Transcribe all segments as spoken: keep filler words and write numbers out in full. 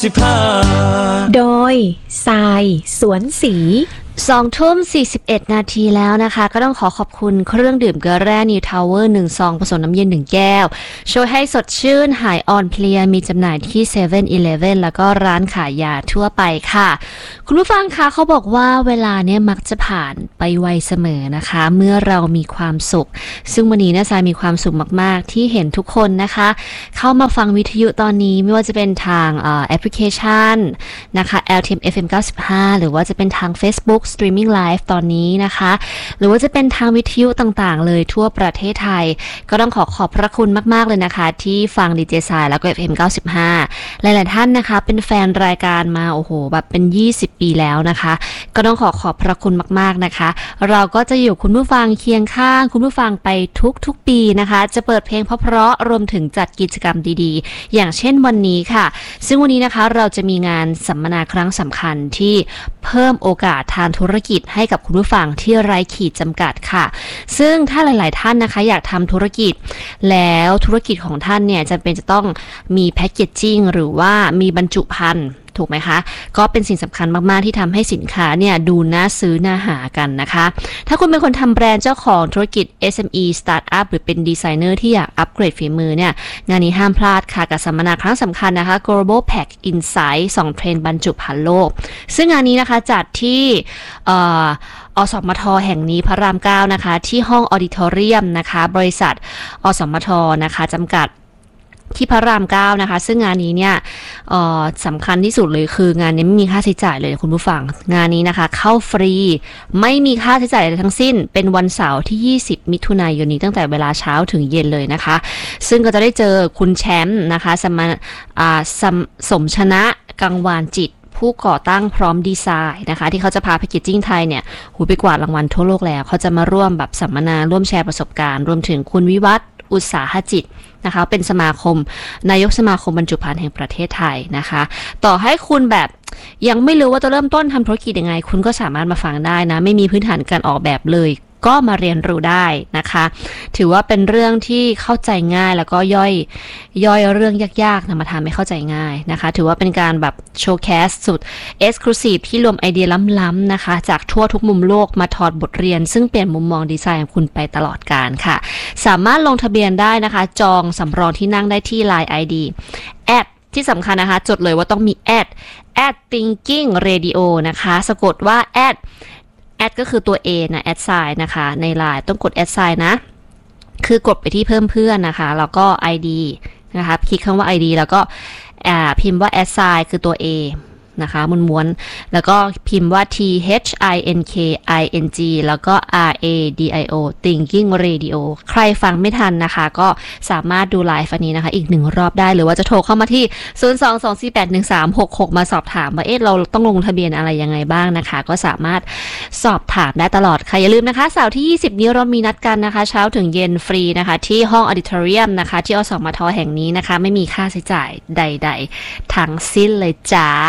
สิบห้าโดยทรายสวนสีสองทุ่มสี่สิบเอ็ดนาทีแล้วนะคะก็ต้องขอขอบคุณเครื่องดื่มเกลือแร่นิวทาวเวอร์หนึ่งซองผสมน้ำเย็นหนึ่งแก้วช่วยให้สดชื่นหายอ่อนเพลียมีจำหน่ายที่เซเว่นอีเลฟเว่นแล้วก็ร้านขายยาทั่วไปค่ะคุณผู้ฟังคะเขาบอกว่าเวลาเนี้ยมักจะผ่านไปไวเสมอนะคะเมื่อเรามีความสุขซึ่งวันนี้นะทรายมีความสุขมากๆที่เห็นทุกคนนะคะเข้ามาฟังวิทยุตอนนี้ไม่ว่าจะเป็นทางแอปพลิเคชันนะคะ แอล ที เอ็ม เอฟ เอ็ม เก้าสิบห้า หรือว่าจะเป็นทาง Facebook Streaming Live ตอนนี้นะคะหรือว่าจะเป็นทางวิทยุต่างๆเลยทั่วประเทศไทยก็ต้องขอขอบพระคุณมากๆเลยนะคะที่ฟัง ดี เจ ทรายแล้วก็ เอฟ เอ็ม เก้าสิบห้า หลายๆท่านนะคะเป็นแฟนรายการมาโอ้โหแบบเป็นยี่สิบปีแล้วนะคะก็ต้องขอขอบพระคุณมากๆนะคะเราก็จะอยู่คุณผู้ฟังเคียงข้างคุณผู้ฟังไปทุกๆปีนะคะจะเปิดเพลงเพราะๆรวมถึงจัดกิจกรรมดีๆอย่างเช่นวันนี้ค่ะซึ่งวันนี้นะคะเราจะมีงานสัมมนาครั้งสำคัญที่เพิ่มโอกาสทางธุรกิจให้กับคุณผู้ฟังที่ไร้ขีดจำกัดค่ะซึ่งถ้าหลายๆท่านนะคะอยากทำธุรกิจแล้วธุรกิจของท่านเนี่ยจำเป็นจะต้องมีแพคเกจจิ้งหรือว่ามีบรรจุภัณฑ์ถูกไหมคะก็เป็นสิ่งสำคัญมากๆที่ทำให้สินค้าเนี่ยดูน่าซื้อน่าหากันนะคะถ้าคุณเป็นคนทำแบรนด์เจ้าของธุรกิจ เอส เอ็ม อี Startup หรือเป็นดีไซเนอร์ที่อยากอัปเกรดฝีมือเนี่ยงานนี้ห้ามพลาดค่ะกับสัมมนาครั้งสำคัญนะคะ Global Pack Insight สองเทรนด์บรรจุภัณฑ์โลกซึ่งงานนี้นะคะจัดที่เอ่ออสมทแห่งนี้พระรามเก้านะคะที่ห้องออดิทอเรียมนะคะบริษัทอสมทนะคะจำกัดที่พระรามเก้านะคะซึ่งงานนี้เนี่ยสำคัญที่สุดเลยคืองานนี้ไม่มีค่าใช้จ่ายเลยคุณผู้ฟังงานนี้นะคะเข้าฟรีไม่มีค่าใช้จ่ายอะไรทั้งสิ้นเป็นวันเสาร์ที่ยี่สิบมิถุนายนนี้ตั้งแต่เวลาเช้าถึงเย็นเลยนะคะซึ่งก็จะได้เจอคุณแชมป์นะคะสมสมสมชนะกังวานจิตผู้ก่อตั้งพร้อมดีไซน์นะคะที่เขาจะพาแพคเกจจิ้งไทยเนี่ยหูไปกวาดรางวัลทั่วโลกแล้วเขาจะมาร่วมแบบสัมมนาร่วมแชร์ประสบการณ์รวมถึงคุณวิวัฒน์อุตสาหจิตนะคะเป็นสมาคมนายกสมาคมบรรจุภัณฑ์แห่งประเทศไทยนะคะต่อให้คุณแบบยังไม่รู้ว่าจะเริ่มต้นทำธุรกิจยังไงคุณก็สามารถมาฟังได้นะไม่มีพื้นฐานการออกแบบเลยก็มาเรียนรู้ได้นะคะถือว่าเป็นเรื่องที่เข้าใจง่ายแล้วก็ย่อยย่อยเรื่องยากๆนะมาทำให้เข้าใจง่ายนะคะถือว่าเป็นการแบบโชว์แคสสุดเอ็กซ์คลูซีฟที่รวมไอเดียล้ำๆนะคะจากทั่วทุกมุมโลกมาถอดบทเรียนซึ่งเปลี่ยนมุมมองดีไซน์ของคุณไปตลอดกาลค่ะสามารถลงทะเบียนได้นะคะจองสำรองที่นั่งได้ที่ ไลน์ ไอ ดี แอดที่สำคัญนะคะจดเลยว่าต้องมีแอดแอด thinking radio นะคะสะกดว่าแอดแอดก็คือตัว A นะแอดไซน์นะคะใน ไลน์ ต้องกดแอดไซน์นะคือกดไปที่เพิ่มเพื่อนนะคะแล้วก็ ไอ ดี นะคะคลิกคำว่า ไอ ดี แล้วก็พิมพ์ว่าแอดไซน์คือตัว A นะคะม้วนๆแล้วก็พิมพ์ว่า T H I N K I N G แล้วก็ R A D I O Thinking Radio ใครฟังไม่ทันนะคะก็สามารถดูไลฟ์อันนี้นะคะอีกหนึ่งรอบได้หรือว่าจะโทรเข้ามาที่ศูนย์ สอง สอง สี่ แปด หนึ่ง สาม หก หกมาสอบถามว่าเอ๊ะเราต้องลงทะเบียนอะไรยังไงบ้างนะคะก็สามารถสอบถามได้ตลอดค่ะอย่าลืมนะคะเสาร์ที่ยี่สิบนี้เรามีนัดกันนะคะเช้าถึงเย็นฟรีนะคะที่ห้องออดิทอเรียมนะคะที่อสมทแห่งนี้นะคะไม่มีค่าใช้จ่ายใดๆทั้งสิ้นเลยจ้า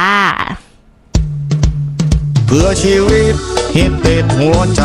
เพื่อชีวิตฮิตติดหัวใจ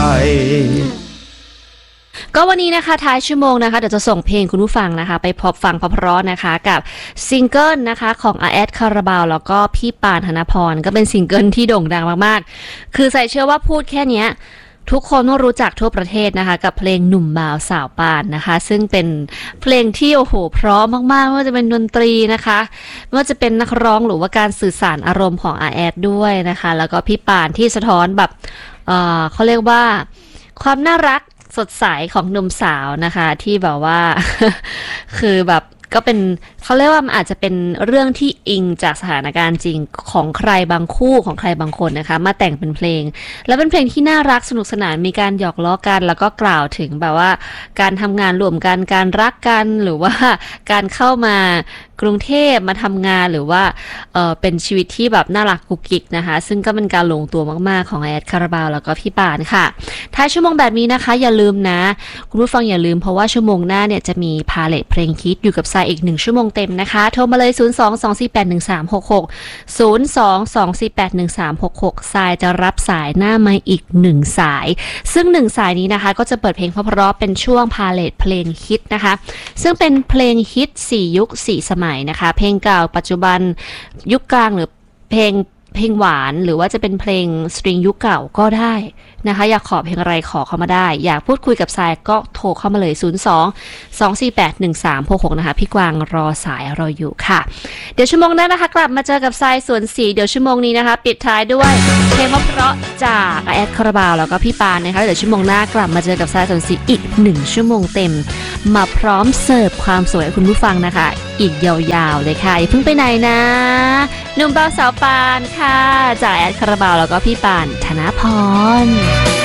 ก็วันนี้นะคะท้ายชั่วโมงนะคะเดี๋ยวจะส่งเพลงคุณผู้ฟังนะคะไปพบฟังเพราะๆนะคะกับซิงเกิลนะคะของอาแอดคาราบาวแล้วก็พี่ปานธนพรก็เป็นซิงเกิลที่โด่งดังมากๆคือใส่เชื่อว่าพูดแค่นี้ทุกคนต้องรู้จักทั่วประเทศนะคะกับเพลงหนุ่มบ่าวสาวปานนะคะซึ่งเป็นเพลงที่โอ้โหเพราะมากๆไม่ว่าจะเป็นดนตรีนะคะไม่ว่าจะเป็นนักร้องหรือว่าการสื่อสารอารมณ์ของอาแอดด้วยนะคะแล้วก็พี่ปานที่สะท้อนแบบเอ่อเขาเรียกว่าความน่ารักสดใสของหนุ่มสาวนะคะที่แบบว่า คือแบบก็เป็นเขาเรียกว่ามันอาจจะเป็นเรื่องที่อิงจากสถานการณ์จริงของใครบางคู่ของใครบางคนนะคะมาแต่งเป็นเพลงแล้วเป็นเพลงที่น่ารักสนุกสนานมีการหยอกล้อกันแล้วก็กล่าวถึงแบบว่าการทำงานร่วมกันการรักกันหรือว่าการเข้ามากรุงเทพมาทำงานหรือว่าเออเป็นชีวิตที่แบบน่ารักกุ๊กกิ๊กนะคะซึ่งก็เป็นการลงตัวมากๆของแอดคาราบาวแล้วก็พี่ปานค่ะท้ายชั่วโมงแบบนี้นะคะอย่าลืมนะคุณผู้ฟังอย่าลืมเพราะว่าชั่วโมงหน้าเนี่ยจะมีพาเลทเพลงฮิตอยู่กับทรายอีกหนึ่งชั่วโมงเต็มนะคะโทรมาเลย ศูนย์ สอง สอง สี่ แปด หนึ่ง สาม หก หก ศูนย์ สอง สอง สี่ แปด หนึ่ง สาม หก หกทรายจะรับสายหน้าไมค์อีกหนึ่งสายซึ่งหนึ่งสายนี้นะคะก็จะเปิดเพลงเพราะๆเป็นช่วงพาเลทเพลงฮิตนะคะซึ่งเป็นเพลงฮิตสี่ยุคสี่สมัยม่นะคะเพลงเก่าปัจจุบันยุคกลางหรือเพลงเพลงหวานหรือว่าจะเป็นเพลงสตริงยุคเก่าก็ได้นะคะอยากขอเพลงอะไรขอเข้ามาได้อยากพูดคุยกับทรายก็โทรเข้ามาเลยศูนย์ สอง สอง สี่ แปด หนึ่ง สาม หก หกนะคะพี่กวางรอสายรออยู่ค่ะเดี๋ยวชั่วโมงหน้านะคะกลับมาเจอกับทรายสวนสีเดี๋ยวชั่วโมงนี้นะคะปิดท้ายด้วยเพลงเพราะจากแอดคาราบาวแล้วก็พี่ปานนะคะเดี๋ยวชั่วโมงหน้ากลับมาเจอกับทรายสวนสีอีกหนึ่งชั่วโมงเต็มมาพร้อมเสิร์ฟความสวยให้คุณผู้ฟังนะคะอีกยาวๆเลยค่ะอย่าเพิ่งไปไหนนะหนุ่มเบาสาวปานค่ะจากแอดคาราบาวแล้วก็พี่ปานธนพร